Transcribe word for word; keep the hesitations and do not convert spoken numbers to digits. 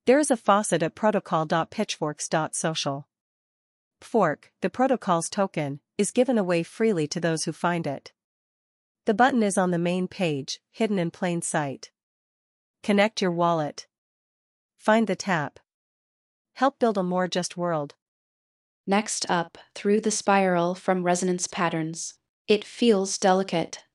There is a faucet at protocol dot pitchforks dot social. Fork, the protocol's token, is given away freely to those who find it. The button is on the main page, hidden in plain sight. Connect your wallet. Find the tap. Help build a more just world. Next up, through the spiral from resonance patterns. It feels delicate,